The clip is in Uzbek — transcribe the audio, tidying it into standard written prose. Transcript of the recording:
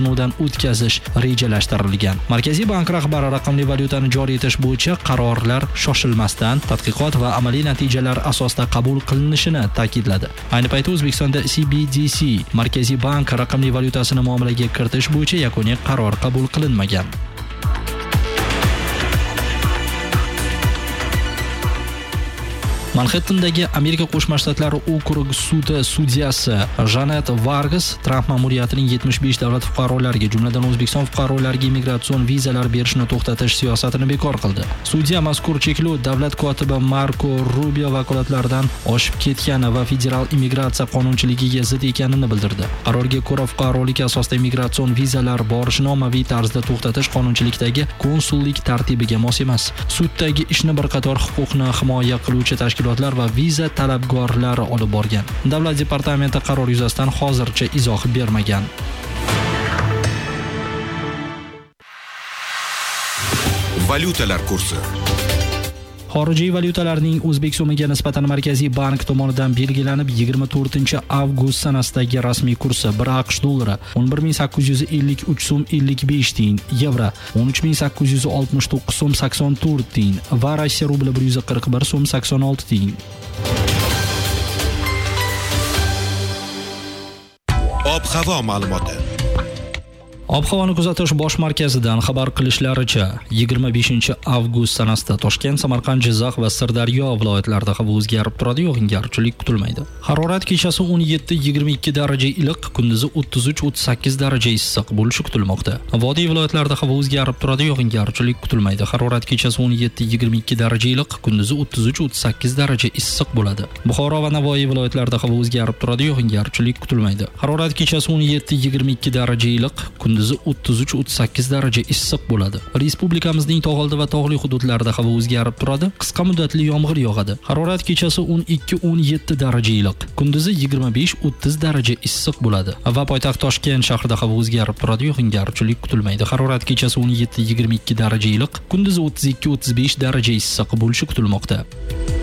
sinovdan o'tkazish rejalashtirilgan. Markaziy bank rahbari raqamli valyutani joriy etish bo'yicha qarorlar shoshilmasdan, tadqiqot va amaliy natijalar asosida qabul qilinishini ta'kidladi. Ayni paytda O'zbekistonda CBDC Markaziy bank raqamli valyutasini muomalaga kiritish bo'yicha yakuniy qaror qabul qilinmagan. Manhattandagi Amerika Qo'shma Shtatlari okrugi sudi sudyasi Janet Vargas Trump ma'muriyatining 75 davlat fuqarolariga, jumladan O'zbekiston fuqarolariga immigratsion vizalar berishni to'xtatish siyosatini bekor qildi. Sudya mazkur cheklov davlat kotibi Marko Rubio vakolatlaridan oshib ketgani va federal immigratsiya qonunchiligiga zid ekanini bildirdi. Qarorga ko'ra, fuqarolik asosida immigratsion vizalar borishni ommaviy tarzda to'xtatish qonunchilikdagi konsullik tartibiga mos emas. Suddagi ishni bir qator huquqni himoya qiluvchi tashkilotlar va viza talabgorlari olib borgan. Davlat departamenti qaror yuzasidan hozircha izoh bermagan. Valyutalar kursi. Xorijiy valyutalarning o'zbek so'miga nisbatan Markaziy bank tomonidan belgilanib 24-avgust sanasidagi rasmiy kursi 1 AQSh dollari 11853 so'm 55 tiyin, yevro 13869 so'm 84 tiyin va Rossiya rubli 141 so'm 86 tiyin. Ob-havo ma'lumoti. Ob-havoni kuzatish bosh markazidan xabar qilishlaricha, 25-avgust sanasida Toshkent, Samarqand, Jizzax va Sirdaryo viloyatlarida havo o'zgarib turadi, yog'ingarchilik kutilmaydi. Harorat kechasi 17-22 daraja iliq, kunduzi 33-38 daraja issiq bo'lishi kutilmoqda. Vodiy viloyatlarida havo o'zgarib turadi, yog'ingarchilik kutilmaydi. Harorat kechasi 17-22 daraja iliq, kunduzi 33-38 daraja issiq bo'ladi. Buxoro va Navoiy viloyatlarida havo o'zgarib turadi, yog'ingarchilik kutilmaydi. Harorat kechasi 17-22 daraja iliq, kunduzi 33-38 daraja issiq bo'ladi. Respublikamizning tog'oldi va tog'li hududlarida havo o'zgarib turadi, qisqa muddatli yomg'ir yog'adi. Harorat kechasi 12-17 daraja iliq, kunduzi 25-30 daraja issiq bo'ladi. Va poytaxt Toshkent shahrida havo o'zgarib turadi, yog'ingarchilik kutilmaydi. Harorat kechasi 17-22 daraja iliq, kunduzi 32-35 daraja issiq bo'lishi kutilmoqda.